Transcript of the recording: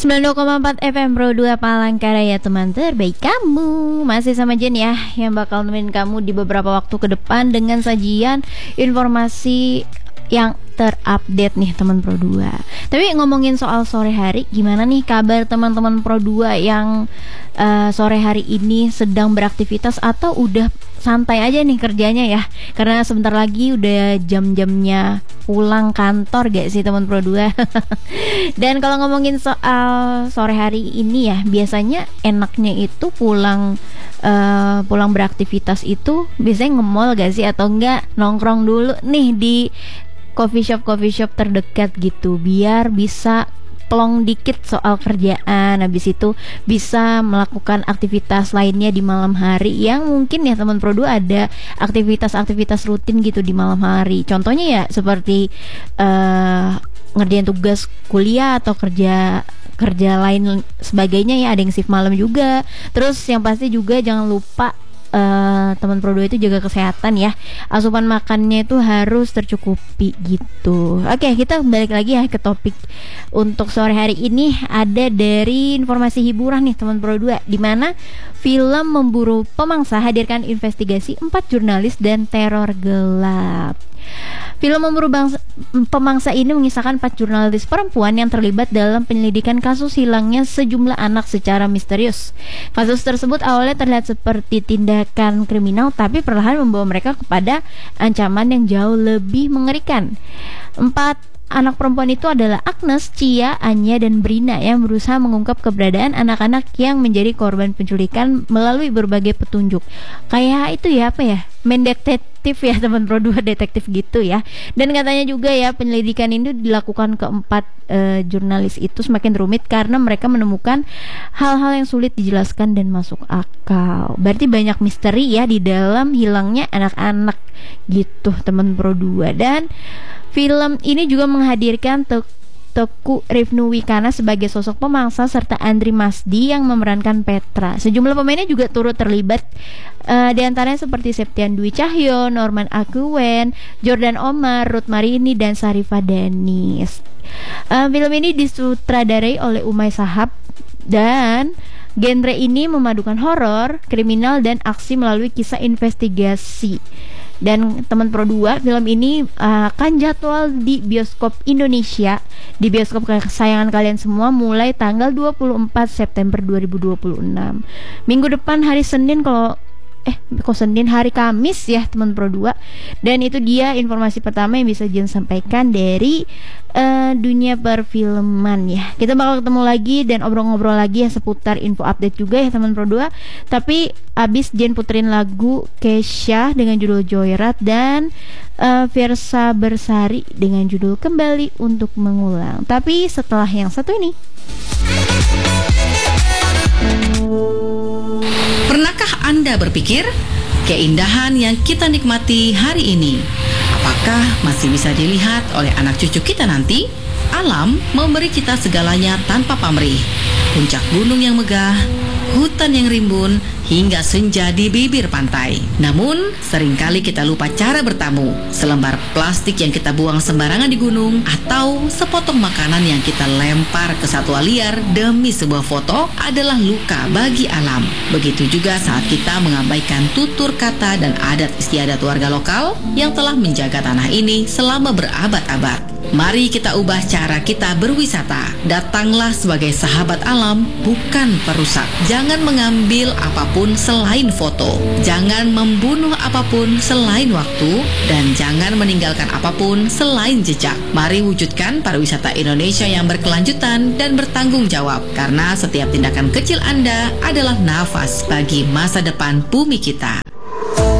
92,4 FM Pro 2 Palangkaraya, teman terbaik kamu. Masih sama Jen ya, yang bakal nemenin kamu di beberapa waktu ke depan dengan sajian informasi yang terupdate nih teman Pro 2. Tapi ngomongin soal sore hari, gimana nih kabar teman-teman Pro 2 yang sore hari ini sedang beraktivitas atau udah santai aja nih kerjanya ya? Karena sebentar lagi udah jam-jamnya pulang kantor gak sih teman Pro 2? Dan kalau ngomongin soal sore hari ini ya, biasanya enaknya itu pulang beraktivitas itu biasanya nge-mall gak sih, atau enggak nongkrong dulu nih di coffee shop terdekat gitu, biar bisa plong dikit soal kerjaan, habis itu bisa melakukan aktivitas lainnya di malam hari yang mungkin ya teman Pro 2 ada aktivitas-aktivitas rutin gitu di malam hari. Contohnya ya seperti ngerjain tugas kuliah atau kerja lain sebagainya ya, ada yang shift malam juga. Terus yang pasti juga jangan lupa teman Pro 2 itu jaga kesehatan ya. Asupan makannya itu harus tercukupi gitu. Oke, kita balik lagi ya ke topik untuk sore hari ini. Ada dari informasi hiburan nih teman Pro 2, di mana film Memburu Pemangsa hadirkan investigasi 4 jurnalis dan teror gelap. Film Memburu Pemangsa ini mengisahkan 4 jurnalis perempuan yang terlibat dalam penyelidikan kasus hilangnya sejumlah anak secara misterius. Kasus tersebut awalnya terlihat seperti tindakan kriminal, tapi perlahan membawa mereka kepada ancaman yang jauh lebih mengerikan. 4 anak perempuan itu adalah Agnes, Cia, Anya, dan Brina yang berusaha mengungkap keberadaan anak-anak yang menjadi korban penculikan melalui berbagai petunjuk. Kayak itu ya, apa ya, main detektif ya teman Pro 2, detektif gitu ya. Dan katanya juga ya penyelidikan ini dilakukan keempat jurnalis itu semakin rumit karena mereka menemukan hal-hal yang sulit dijelaskan dan masuk akal. Berarti banyak misteri ya di dalam hilangnya anak-anak gitu teman Pro 2. Dan film ini juga menghadirkan Teku Rifnu Wikana sebagai sosok pemangsa serta Andri Masdi yang memerankan Petra. Sejumlah pemainnya juga turut terlibat, di antaranya seperti Septian Dwi Cahyo, Norman Akuwen, Jordan Omar, Ruth Marini, dan Sarifah Danis. Film ini disutradarai oleh Umay Shahab dan genre ini memadukan horor, kriminal, dan aksi melalui kisah investigasi. Dan teman Pro 2, film ini akan jadwal di bioskop Indonesia, di bioskop kesayangan kalian semua, mulai tanggal 24 September 2026. Minggu depan hari Senin, hari Kamis ya teman Pro 2. Dan itu dia informasi pertama yang bisa Jen sampaikan dari dunia perfilman ya. Kita bakal ketemu lagi dan obrol-ngobrol lagi ya seputar info update juga ya teman Pro 2. Tapi abis Jen puterin lagu Kesha dengan judul Joyride dan Fiersa Bersari dengan judul Kembali Untuk Mengulang. Tapi setelah yang satu ini. Pernahkah Anda berpikir keindahan yang kita nikmati hari ini, apakah masih bisa dilihat oleh anak cucu kita nanti? Alam memberi kita segalanya tanpa pamrih. Puncak gunung yang megah, hutan yang rimbun, hingga senja di bibir pantai. Namun, seringkali kita lupa cara bertamu. Selembar plastik yang kita buang sembarangan di gunung, atau sepotong makanan yang kita lempar ke satwa liar demi sebuah foto adalah luka bagi alam. Begitu juga saat kita mengabaikan tutur kata dan adat istiadat warga lokal yang telah menjaga tanah ini selama berabad-abad. Mari kita ubah cara kita berwisata. Datanglah sebagai sahabat alam, bukan perusak. Jangan mengambil apapun selain foto. Jangan membunuh apapun selain waktu. Dan jangan meninggalkan apapun selain jejak. Mari wujudkan pariwisata Indonesia yang berkelanjutan dan bertanggung jawab. Karena setiap tindakan kecil Anda adalah nafas bagi masa depan bumi kita.